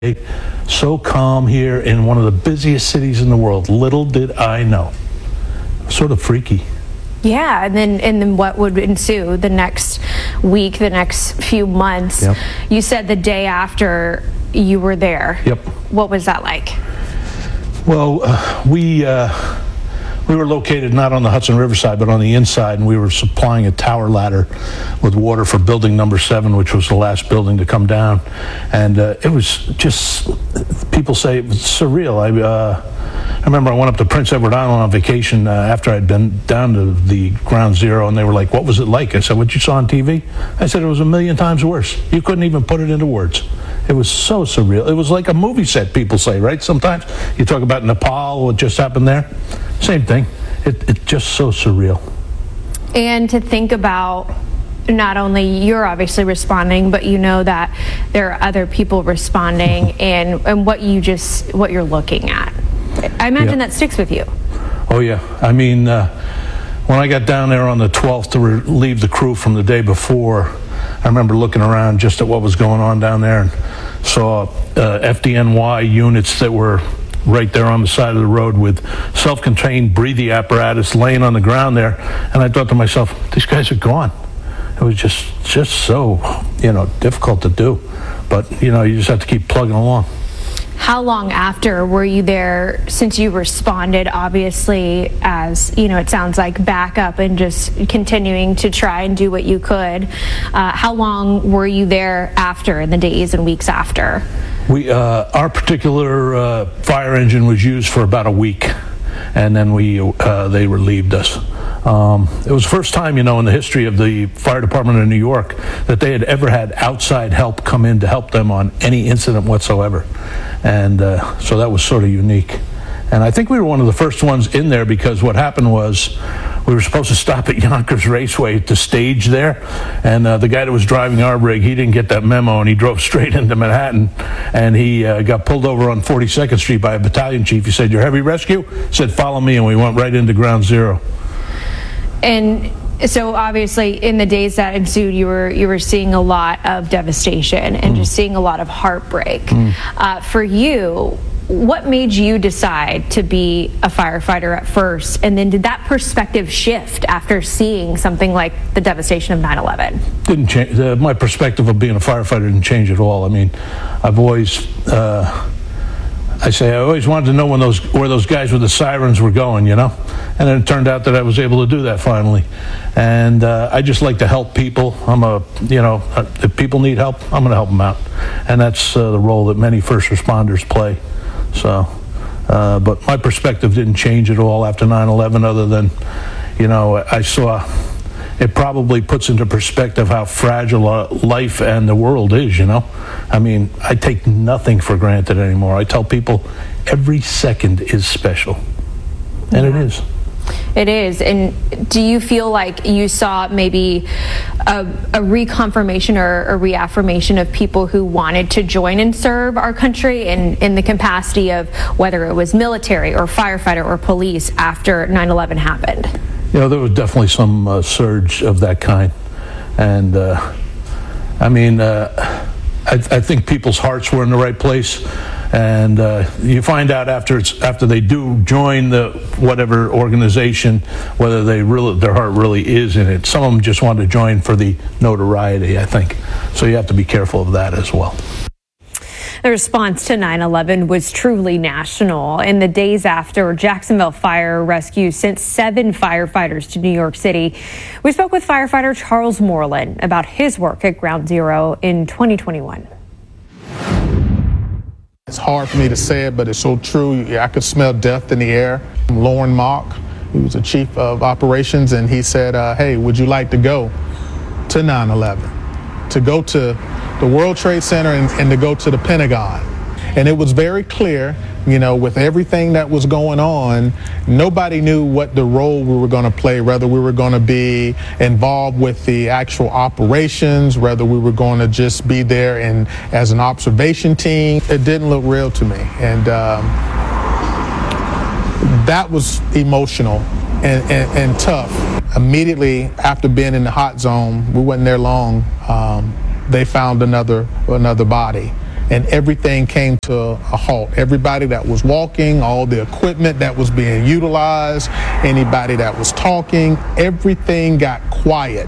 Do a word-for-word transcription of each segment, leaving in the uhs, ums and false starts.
So calm here in one of the busiest cities in the world. Little did I know. Sort of freaky. Yeah, and then and then what would ensue the next week, the next few months? Yep. You said the day after you were there. Yep. What was that like? Well, uh, we uh, we were located not on the Hudson River side, but on the inside, and we were supplying a tower ladder with water for building number seven, which was the last building to come down. And uh, it was just, people say it was surreal. I, uh, I remember I went up to Prince Edward Island on vacation uh, after I'd been down to the ground zero, and they were like, "What was it like?" I said, "What you saw on T V?" I said, "It was a million times worse. You couldn't even put it into words." It was so surreal. It was like a movie set, people say, right? Sometimes you talk about Nepal, what just happened there. Same thing. It, it's just so surreal. And to think about, not only you're obviously responding, but you know that there are other people responding, and, and what you just, what you're looking at. I imagine Yeah. that sticks with you. Oh, yeah. I mean, uh, when I got down there on the twelfth to relieve the crew from the day before, I remember looking around just at what was going on down there and saw uh, F D N Y units that were right there on the side of the road with self-contained breathing apparatus laying on the ground there. And I thought to myself, these guys are gone. It was just, just so, you know, difficult to do. But, you know, you just have to keep plugging along. How long after were you there, since you responded, obviously, as, you know, it sounds like backup and just continuing to try and do what you could. Uh, how long were you there after, in the days and weeks after? We, uh, our particular uh, fire engine was used for about a week, and then we, uh, they relieved us. Um, it was the first time, you know, in the history of the fire department of New York that they had ever had outside help come in to help them on any incident whatsoever. And uh, so that was sort of unique. And I think we were one of the first ones in there because what happened was we were supposed to stop at Yonkers Raceway to stage there. And uh, the guy that was driving our rig, he didn't get that memo, and he drove straight into Manhattan. And he uh, got pulled over on forty-second Street by a battalion chief. He said, "You're heavy rescue?" He said, "Follow me." And we went right into ground zero. And so obviously in the days that ensued, you were you were seeing a lot of devastation and mm. just seeing a lot of heartbreak. Mm. Uh, for you, what made you decide to be a firefighter at first? And then did that perspective shift after seeing something like the devastation of nine eleven? Didn't change. Uh, my perspective of being a firefighter didn't change at all. I mean, I've always... Uh, I say I always wanted to know when those where those guys with the sirens were going, you know, and then it turned out that I was able to do that finally. And uh, I just like to help people. I'm a, you know, if people need help, I'm going to help them out, and that's uh, the role that many first responders play. So, uh, but my perspective didn't change at all after nine eleven, other than, you know, I saw. It probably puts into perspective how fragile life and the world is, you know? I mean, I take nothing for granted anymore. I tell people every second is special. And yeah. It is. It is. And do you feel like you saw maybe a, a reconfirmation or a reaffirmation of people who wanted to join and serve our country in, in the capacity of whether it was military or firefighter or police after nine eleven happened? You know, there was definitely some uh, surge of that kind. And, uh, I mean, uh, I, I think people's hearts were in the right place. And uh, you find out after it's after they do join the whatever organization, whether they really their heart really is in it. Some of them just want to join for the notoriety, I think. So you have to be careful of that as well. The response to nine eleven was truly national. In the days after, Jacksonville Fire Rescue sent seven firefighters to New York City. We spoke with firefighter Charles Moreland about his work at Ground Zero in twenty twenty-one. It's hard for me to say it, but it's so true. I could smell death in the air. Lauren Mock, he was the chief of operations, and he said, uh, hey, would you like to go to nine eleven? To go to the World Trade Center and, and to go to the Pentagon. And it was very clear, you know, with everything that was going on, nobody knew what the role we were going to play, whether we were going to be involved with the actual operations, whether we were going to just be there and as an observation team. It didn't look real to me. And um, that was emotional and, and, and tough. Immediately after being in the hot zone, we wasn't there long, um, they found another another body. and everything came to a halt. Everybody that was walking, all the equipment that was being utilized, anybody that was talking, everything got quiet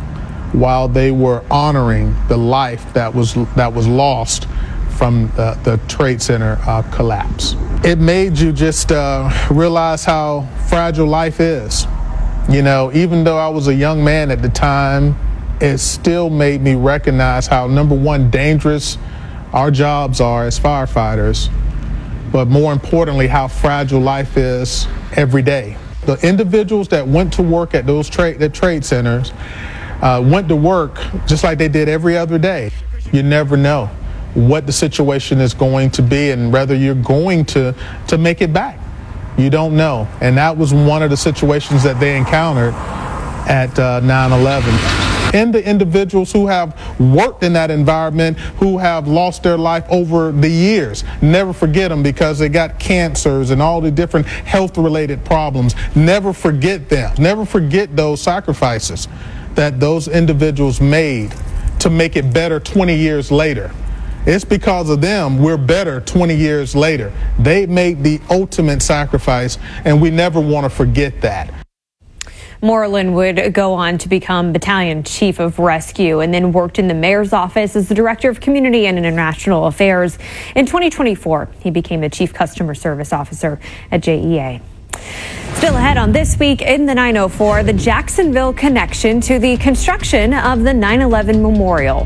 while they were honoring the life that was that was lost from the, the Trade Center uh, collapse. It made you just uh, realize how fragile life is. You know, even though I was a young man at the time, it still made me recognize how, number one, dangerous our jobs are as firefighters, but more importantly, how fragile life is every day. The individuals that went to work at those trade, the trade centers uh, went to work just like they did every other day. You never know what the situation is going to be and whether you're going to, to make it back. You don't know. And that was one of the situations that they encountered at uh, nine eleven. And the individuals who have worked in that environment, who have lost their life over the years, never forget them because they got cancers and all the different health-related problems. Never forget them. Never forget those sacrifices that those individuals made to make it better twenty years later. It's because of them we're better twenty years later. They made the ultimate sacrifice, and we never want to forget that. Moreland would go on to become battalion chief of rescue and then worked in the mayor's office as the director of community and international affairs. In twenty twenty-four, he became the chief customer service officer at J E A. Still ahead on This Week in the nine oh four, the Jacksonville connection to the construction of the nine eleven memorial.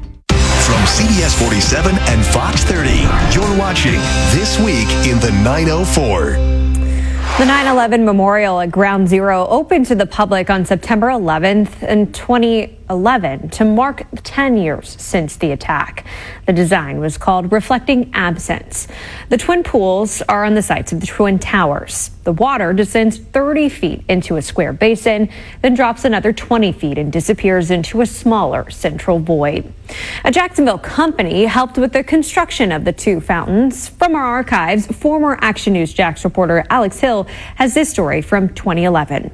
From C B S forty-seven and Fox thirty, you're watching This Week in the nine oh four. The nine eleven Memorial at Ground Zero opened to the public on September eleventh in twenty eleven to mark ten years since the attack. The design was called Reflecting Absence. The twin pools are on the sites of the Twin Towers. The water descends thirty feet into a square basin, then drops another twenty feet and disappears into a smaller central void. A Jacksonville company helped with the construction of the two fountains. From our archives, former Action News Jax reporter Alex Hill has this story from twenty eleven.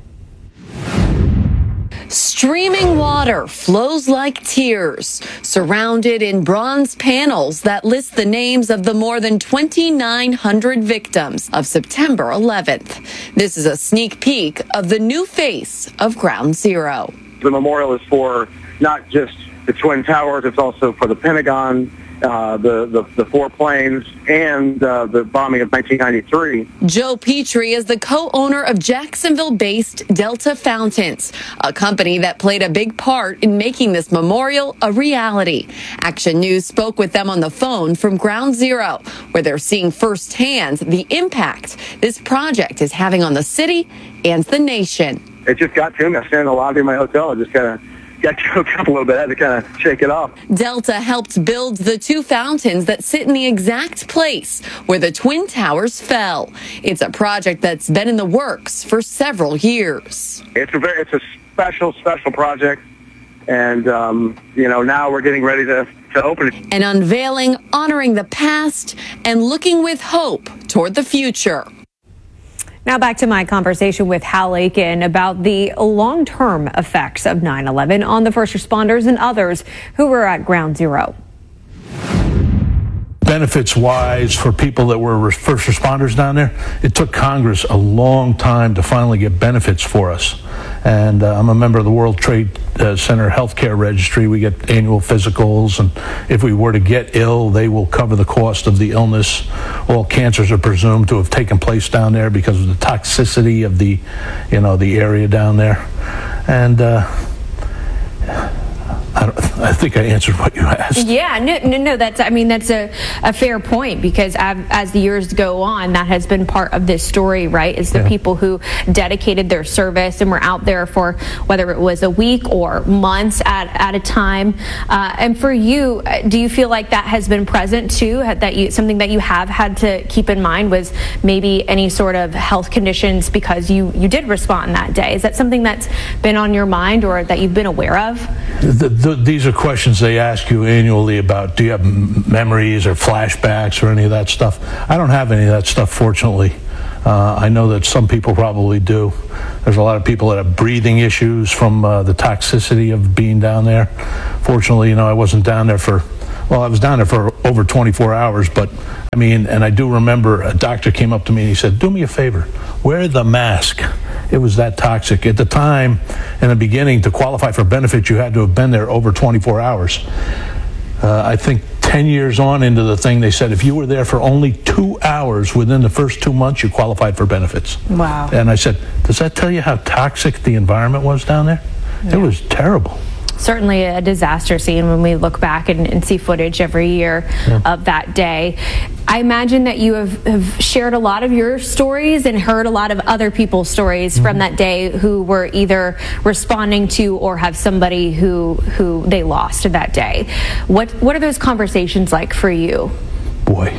Streaming water flows like tears, surrounded in bronze panels that list the names of the more than twenty-nine hundred victims of September eleventh. This is a sneak peek of the new face of Ground Zero. The memorial is for not just the Twin Towers, it's also for the Pentagon, uh, the, the, the four planes, and uh, the bombing of nineteen ninety-three. Joe Petrie is the co-owner of Jacksonville-based Delta Fountains, a company that played a big part in making this memorial a reality. Action News spoke with them on the phone from Ground Zero, where they're seeing firsthand the impact this project is having on the city and the nation. It just got to me. I stand in the lobby of my hotel and just kind of got choked up a little bit. I had to kind of shake it off. Delta helped build the two fountains that sit in the exact place where the Twin Towers fell. It's a project that's been in the works for several years. It's a very, it's a special, special project. And, um, you know, now we're getting ready to, to open it. An unveiling, honoring the past and looking with hope toward the future. Now back to my conversation with Hal Aiken about the long-term effects of nine eleven on the first responders and others who were at Ground Zero. Benefits-wise, for people that were first responders down there, it took Congress a long time to finally get benefits for us. And uh, I'm a member of the World Trade uh, Center Healthcare Registry. We get annual physicals, and if we were to get ill, they will cover the cost of the illness. All cancers are presumed to have taken place down there because of the toxicity of the, you know, the area down there. And uh, I, don't, I think I answered what you asked. Yeah, no, no, no. That's, I mean, that's a, a fair point because as, as the years go on, that has been part of this story, right? Is the Yeah. people who dedicated their service and were out there for whether it was a week or months at, at a time. Uh, and for you, do you feel like that has been present too? That you something that you have had to keep in mind was maybe any sort of health conditions because you you did respond that day. Is that something that's been on your mind or that you've been aware of? The, the, these are questions they ask you annually about, do you have m- memories or flashbacks or any of that stuff? I don't have any of that stuff, fortunately. Uh, I know that some people probably do. There's a lot of people that have breathing issues from uh, the toxicity of being down there. Fortunately, you know, I wasn't down there for Well, I was down there for over twenty-four hours, but I mean, and I do remember a doctor came up to me and he said, do me a favor, wear the mask. It was that toxic. At the time, in the beginning, to qualify for benefits, you had to have been there over twenty-four hours. Uh, I think ten years on into the thing, they said if you were there for only two hours within the first two months, you qualified for benefits. Wow. And I said, does that tell you how toxic the environment was down there? Yeah. It was terrible. Certainly a disaster scene when we look back and, and see footage every year yeah. of that day. I imagine that you have, have shared a lot of your stories and heard a lot of other people's stories mm-hmm. from that day who were either responding to or have somebody who who they lost that day. What what are those conversations like for you? Boy.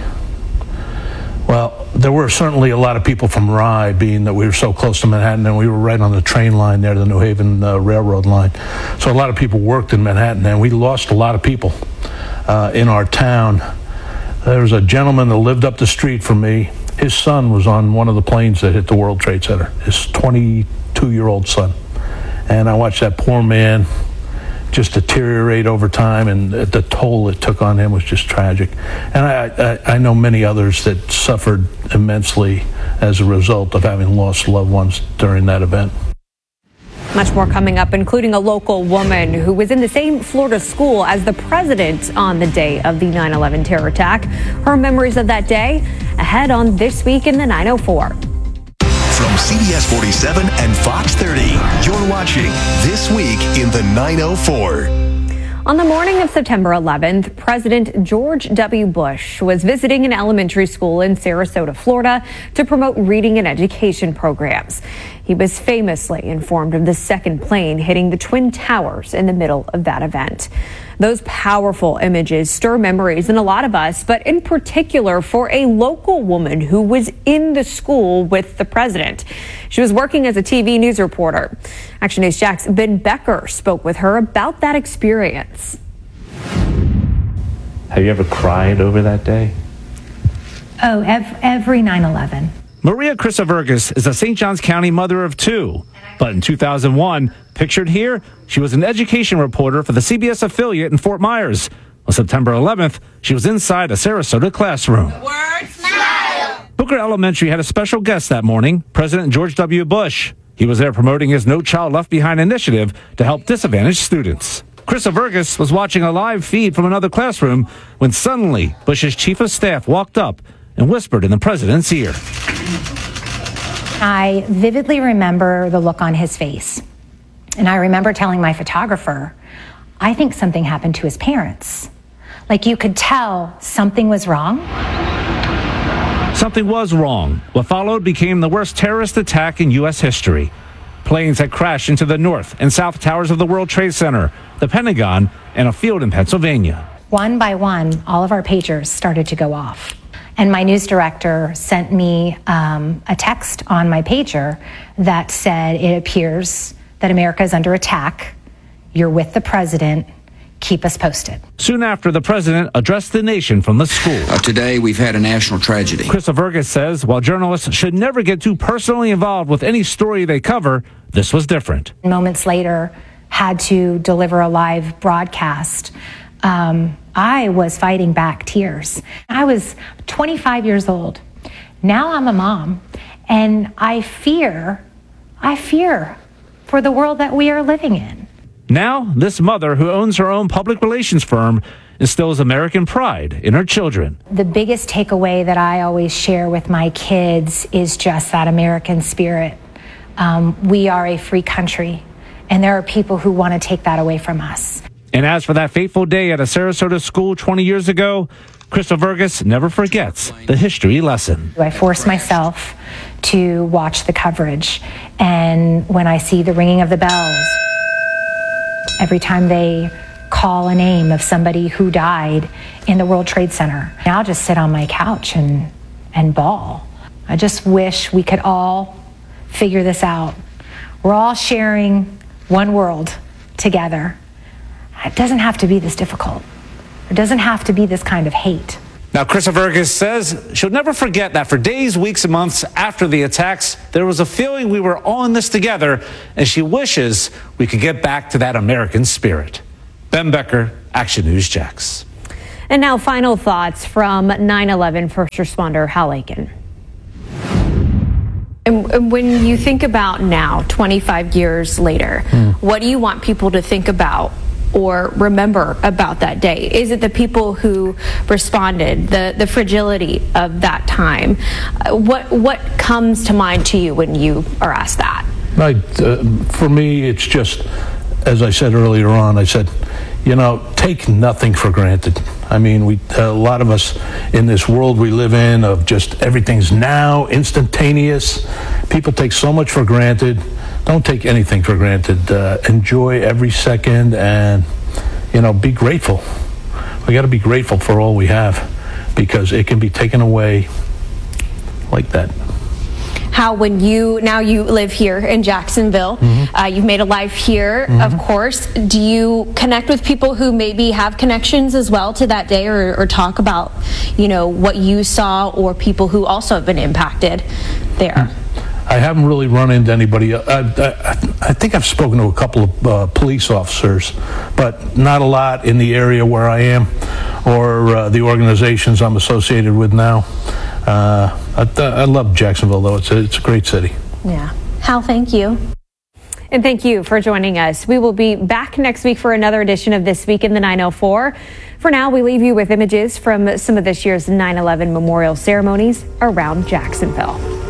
Well, there were certainly a lot of people from Rye, being that we were so close to Manhattan, and we were right on the train line there, the New Haven uh, Railroad line. So a lot of people worked in Manhattan, and we lost a lot of people uh, in our town. There was a gentleman that lived up the street from me. His son was on one of the planes that hit the World Trade Center, his twenty-two-year-old son. And I watched that poor man just deteriorate over time, and the toll it took on him was just tragic. And I, I, I know many others that suffered immensely as a result of having lost loved ones during that event. Much more coming up, including a local woman who was in the same Florida school as the president on the day of the nine eleven terror attack. Her memories of that day ahead on This Week in the nine oh four. From C B S forty-seven and Fox thirty, you're watching This Week in the nine oh four. On the morning of September eleventh, President George W. Bush was visiting an elementary school in Sarasota, Florida, to promote reading and education programs. He was famously informed of the second plane hitting the Twin Towers in the middle of that event. Those powerful images stir memories in a lot of us, but in particular for a local woman who was in the school with the president. She was working as a T V news reporter. Action News Jack's Ben Becker spoke with her about that experience. Have you ever cried over that day? Oh, ev- every nine eleven. Maria Christovergis is a Saint Johns County mother of two. But in two thousand one, pictured here, she was an education reporter for the C B S affiliate in Fort Myers. On September eleventh, she was inside a Sarasota classroom. Word smile. Booker Elementary had a special guest that morning, President George W. Bush. He was there promoting his No Child Left Behind initiative to help disadvantaged students. Christovergis was watching a live feed from another classroom when suddenly Bush's chief of staff walked up and whispered in the president's ear. I vividly remember the look on his face. And I remember telling my photographer, I think something happened to his parents. Like you could tell something was wrong. Something was wrong. What followed became the worst terrorist attack in U S history. Planes had crashed into the north and south towers of the World Trade Center, the Pentagon, and a field in Pennsylvania. One by one, all of our pagers started to go off. And my news director sent me um, a text on my pager that said, it appears that America is under attack. You're with the president. Keep us posted. Soon after, the president addressed the nation from the school. Uh, today, we've had a national tragedy. Christovergis says while journalists should never get too personally involved with any story they cover, this was different. Moments later, had to deliver a live broadcast. Um, I was fighting back tears. I was twenty-five years old. Now I'm a mom, and I fear, I fear for the world that we are living in. Now, this mother who owns her own public relations firm instills American pride in her children. The biggest takeaway that I always share with my kids is just that American spirit. Um, we are a free country, and there are people who want to take that away from us. And as for that fateful day at a Sarasota school twenty years ago, Christovergis never forgets the history lesson. I force myself to watch the coverage, and when I see the ringing of the bells, every time they call a name of somebody who died in the World Trade Center, I'll just sit on my couch and, and bawl. I just wish we could all figure this out. We're all sharing one world together. It doesn't have to be this difficult. It doesn't have to be this kind of hate. Now, Christovergis says she'll never forget that for days, weeks, and months after the attacks, there was a feeling we were all in this together, and she wishes we could get back to that American spirit. Ben Becker, Action News Jax. And now final thoughts from nine eleven first responder Hal Aiken. And when you think about now, twenty-five years later, mm. what do you want people to think about or remember about that day? Is it the people who responded, the, the fragility of that time? Uh, what, what comes to mind to you when you are asked that? I, uh, for me, it's just, as I said earlier on, I said, you know, take nothing for granted. I mean, we a lot of us in this world we live in of just everything's now, instantaneous. People take so much for granted. Don't take anything for granted. Uh, enjoy every second and, you know, be grateful. We got to be grateful for all we have because it can be taken away like that. How when you, now you live here in Jacksonville, mm-hmm. uh, you've made a life here, mm-hmm. of course. Do you connect with people who maybe have connections as well to that day or, or talk about, you know, what you saw or people who also have been impacted there? I haven't really run into anybody. I, I, I think I've spoken to a couple of uh, police officers, but not a lot in the area where I am or uh, the organizations I'm associated with now. Uh, I, I love Jacksonville, though. It's a, it's a great city. Yeah. Hal, thank you. And thank you for joining us. We will be back next week for another edition of This Week in the nine oh four. For now, we leave you with images from some of this year's nine eleven memorial ceremonies around Jacksonville.